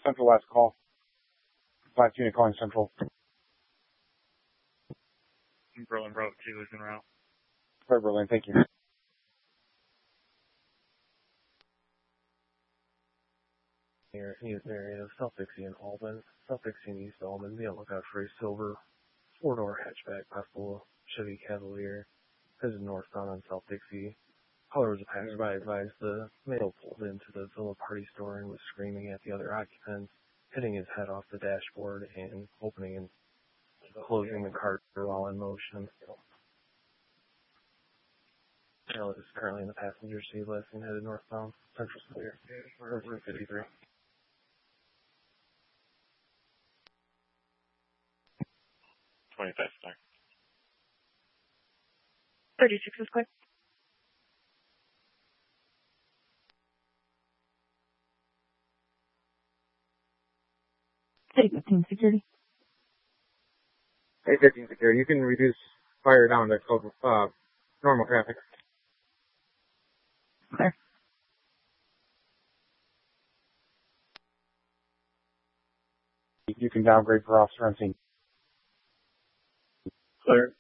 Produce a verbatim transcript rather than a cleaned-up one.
Central last call. five unit calling Central. Berlin Route two is en route. Right, Berlin, thank you. Here in the area of South Dixie and Albin. South Dixie and East Albin. Be on the lookout for a silver four-door hatchback, possible Chevy Cavalier, headed northbound on South Dixie. Caller was a passerby, advised the male pulled into the Villa Party store and was screaming at the other occupants, hitting his head off the dashboard and opening and closing the car while in motion. Male is currently in the passenger seat, last seen headed northbound, Central Square, Route fifty-three. twenty-five star. thirty-six is clear. Hey, fifteen security. Hey, fifteen security. You can reduce fire down to uh, normal traffic. Clear. You can downgrade for officer on scene. Clear.